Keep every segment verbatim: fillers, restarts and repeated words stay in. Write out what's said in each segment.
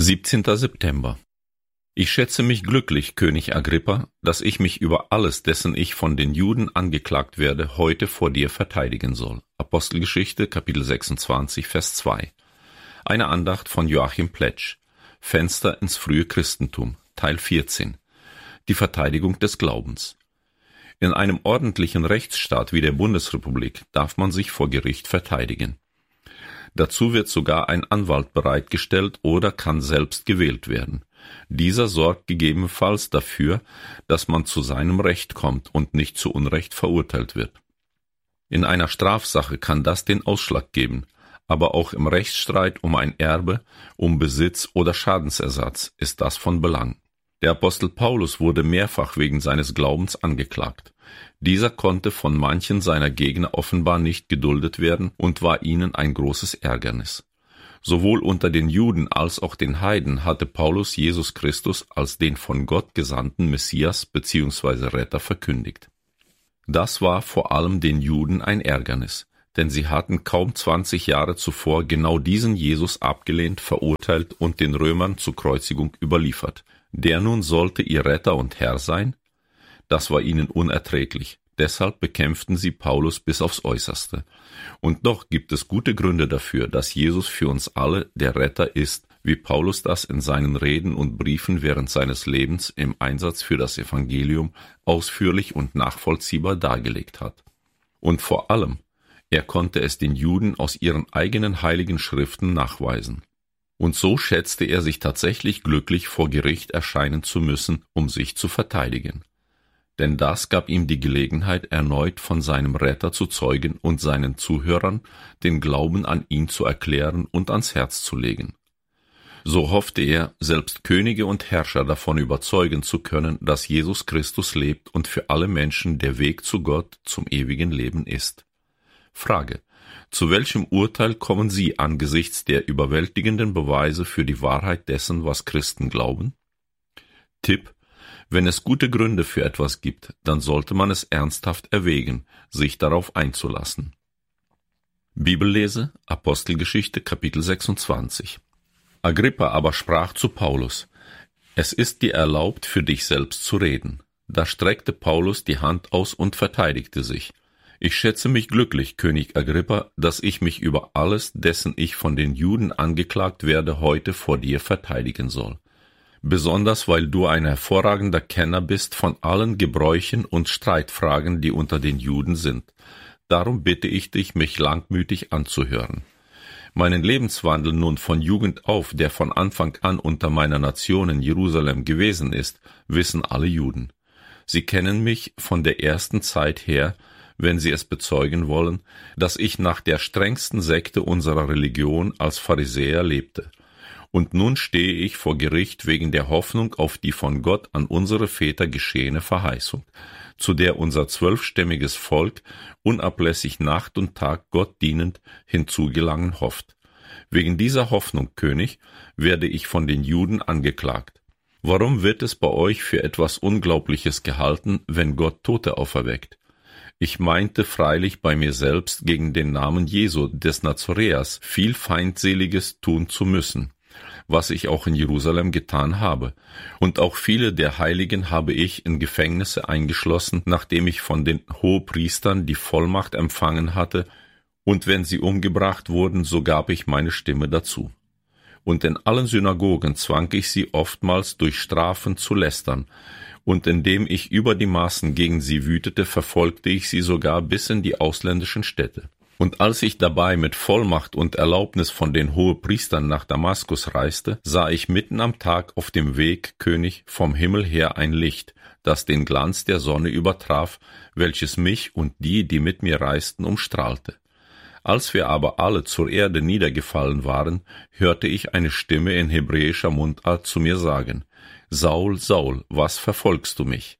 siebzehnter September. Ich schätze mich glücklich, König Agrippa, dass ich mich über alles, dessen ich von den Juden angeklagt werde, heute vor dir verteidigen soll. Apostelgeschichte, Kapitel sechsundzwanzig, Vers zwei. Eine Andacht von Joachim Pletsch. Fenster ins frühe Christentum, Teil vierzehn. Die Verteidigung des Glaubens. In einem ordentlichen Rechtsstaat wie der Bundesrepublik darf man sich vor Gericht verteidigen. Dazu wird sogar ein Anwalt bereitgestellt oder kann selbst gewählt werden. Dieser sorgt gegebenenfalls dafür, dass man zu seinem Recht kommt und nicht zu Unrecht verurteilt wird. In einer Strafsache kann das den Ausschlag geben, aber auch im Rechtsstreit um ein Erbe, um Besitz oder Schadensersatz ist das von Belang. Der Apostel Paulus wurde mehrfach wegen seines Glaubens angeklagt. Dieser konnte von manchen seiner Gegner offenbar nicht geduldet werden und war ihnen ein großes Ärgernis. Sowohl unter den Juden als auch den Heiden hatte Paulus Jesus Christus als den von Gott gesandten Messias bzw. Retter verkündigt. Das war vor allem den Juden ein Ärgernis, denn sie hatten kaum zwanzig Jahre zuvor genau diesen Jesus abgelehnt, verurteilt und den Römern zur Kreuzigung überliefert. Der nun sollte ihr Retter und Herr sein? Das war ihnen unerträglich. Deshalb bekämpften sie Paulus bis aufs Äußerste. Und doch gibt es gute Gründe dafür, dass Jesus für uns alle der Retter ist, wie Paulus das in seinen Reden und Briefen während seines Lebens im Einsatz für das Evangelium ausführlich und nachvollziehbar dargelegt hat. Und vor allem, er konnte es den Juden aus ihren eigenen heiligen Schriften nachweisen. Und so schätzte er sich tatsächlich glücklich, vor Gericht erscheinen zu müssen, um sich zu verteidigen. Denn das gab ihm die Gelegenheit, erneut von seinem Retter zu zeugen und seinen Zuhörern den Glauben an ihn zu erklären und ans Herz zu legen. So hoffte er, selbst Könige und Herrscher davon überzeugen zu können, dass Jesus Christus lebt und für alle Menschen der Weg zu Gott zum ewigen Leben ist. Frage: Zu welchem Urteil kommen Sie angesichts der überwältigenden Beweise für die Wahrheit dessen, was Christen glauben? Tipp: Wenn es gute Gründe für etwas gibt, dann sollte man es ernsthaft erwägen, sich darauf einzulassen. Bibellese, Apostelgeschichte, Kapitel sechsundzwanzig. Agrippa aber sprach zu Paulus: Es ist dir erlaubt, für dich selbst zu reden. Da streckte Paulus die Hand aus und verteidigte sich. Ich schätze mich glücklich, König Agrippa, dass ich mich über alles, dessen ich von den Juden angeklagt werde, heute vor dir verteidigen soll. Besonders weil du ein hervorragender Kenner bist von allen Gebräuchen und Streitfragen, die unter den Juden sind. Darum bitte ich dich, mich langmütig anzuhören. Meinen Lebenswandel nun von Jugend auf, der von Anfang an unter meiner Nation in Jerusalem gewesen ist, wissen alle Juden. Sie kennen mich von der ersten Zeit her, wenn sie es bezeugen wollen, dass ich nach der strengsten Sekte unserer Religion als Pharisäer lebte. Und nun stehe ich vor Gericht wegen der Hoffnung auf die von Gott an unsere Väter geschehene Verheißung, zu der unser zwölfstämmiges Volk unablässig Nacht und Tag Gott dienend hinzugelangen hofft. Wegen dieser Hoffnung, König, werde ich von den Juden angeklagt. Warum wird es bei euch für etwas Unglaubliches gehalten, wenn Gott Tote auferweckt? Ich meinte freilich bei mir selbst, gegen den Namen Jesu des Nazaräers viel Feindseliges tun zu müssen, was ich auch in Jerusalem getan habe. Und auch viele der Heiligen habe ich in Gefängnisse eingeschlossen, nachdem ich von den Hohepriestern die Vollmacht empfangen hatte, und wenn sie umgebracht wurden, so gab ich meine Stimme dazu. Und in allen Synagogen zwang ich sie oftmals durch Strafen zu lästern, und indem ich über die Maßen gegen sie wütete, verfolgte ich sie sogar bis in die ausländischen Städte. Und als ich dabei mit Vollmacht und Erlaubnis von den Hohepriestern nach Damaskus reiste, sah ich mitten am Tag auf dem Weg, König, vom Himmel her ein Licht, das den Glanz der Sonne übertraf, welches mich und die, die mit mir reisten, umstrahlte. Als wir aber alle zur Erde niedergefallen waren, hörte ich eine Stimme in hebräischer Mundart zu mir sagen: Saul, Saul, was verfolgst du mich?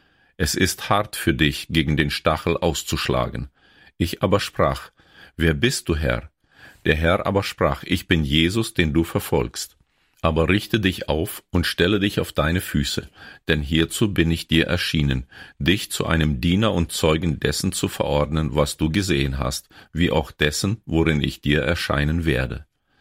Es ist hart für dich, gegen den Stachel auszuschlagen. Ich aber sprach: Wer bist du, Herr? Der Herr aber sprach: Ich bin Jesus, den du verfolgst. Aber richte dich auf und stelle dich auf deine Füße, denn hierzu bin ich dir erschienen, dich zu einem Diener und Zeugen dessen zu verordnen, was du gesehen hast, wie auch dessen, worin ich dir erscheinen werde.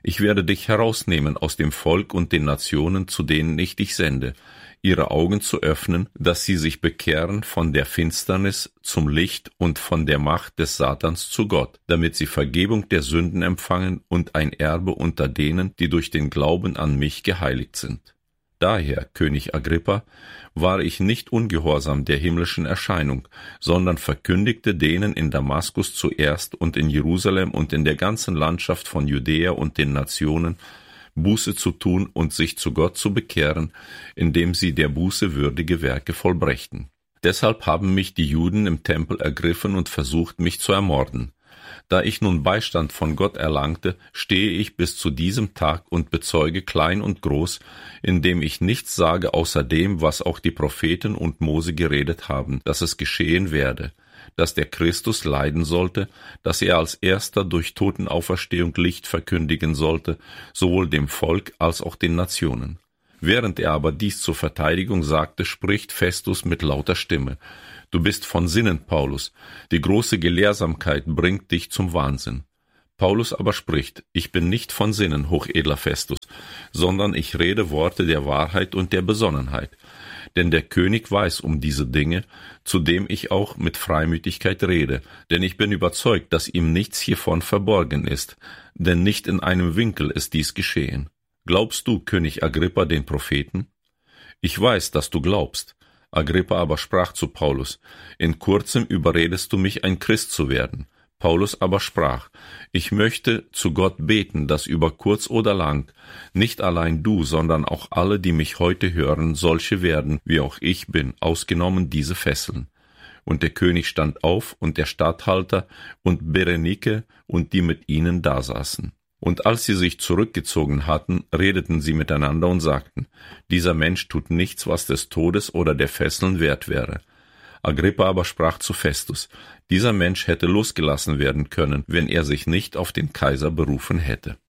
Ich werde dich herausnehmen aus dem Volk und den Nationen, zu denen ich dich sende, ihre Augen zu öffnen, dass sie sich bekehren von der Finsternis zum Licht und von der Macht des Satans zu Gott, damit sie Vergebung der Sünden empfangen und ein Erbe unter denen, die durch den Glauben an mich geheiligt sind. Daher, König Agrippa, war ich nicht ungehorsam der himmlischen Erscheinung, sondern verkündigte denen in Damaskus zuerst und in Jerusalem und in der ganzen Landschaft von Judäa und den Nationen, Buße zu tun und sich zu Gott zu bekehren, indem sie der Buße würdige Werke vollbrächten. Deshalb haben mich die Juden im Tempel ergriffen und versucht, mich zu ermorden. Da ich nun Beistand von Gott erlangte, stehe ich bis zu diesem Tag und bezeuge klein und groß, indem ich nichts sage außer dem, was auch die Propheten und Mose geredet haben, dass es geschehen werde, dass der Christus leiden sollte, dass er als Erster durch Totenauferstehung Licht verkündigen sollte, sowohl dem Volk als auch den Nationen. Während er aber dies zur Verteidigung sagte, spricht Festus mit lauter Stimme: Du bist von Sinnen, Paulus, die große Gelehrsamkeit bringt dich zum Wahnsinn. Paulus aber spricht: Ich bin nicht von Sinnen, hochedler Festus, sondern ich rede Worte der Wahrheit und der Besonnenheit. Denn der König weiß um diese Dinge, zu dem ich auch mit Freimütigkeit rede, denn ich bin überzeugt, dass ihm nichts hiervon verborgen ist, denn nicht in einem Winkel ist dies geschehen. Glaubst du, König Agrippa, den Propheten? Ich weiß, dass du glaubst. Agrippa aber sprach zu Paulus: In kurzem überredest du mich, ein Christ zu werden. Paulus aber sprach: Ich möchte zu Gott beten, dass über kurz oder lang nicht allein du, sondern auch alle, die mich heute hören, solche werden, wie auch ich bin, ausgenommen diese Fesseln. Und der König stand auf und der Statthalter und Berenike und die mit ihnen dasaßen. Und als sie sich zurückgezogen hatten, redeten sie miteinander und sagten: Dieser Mensch tut nichts, was des Todes oder der Fesseln wert wäre. Agrippa aber sprach zu Festus: Dieser Mensch hätte losgelassen werden können, wenn er sich nicht auf den Kaiser berufen hätte.